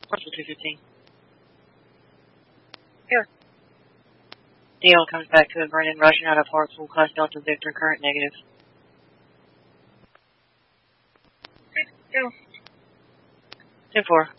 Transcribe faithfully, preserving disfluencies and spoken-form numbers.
Parcel two fifteen. Here. Deal comes back to a Brennan rushing out of Hartsville, Class Delta Victor, current negative. Okay, go. ten four.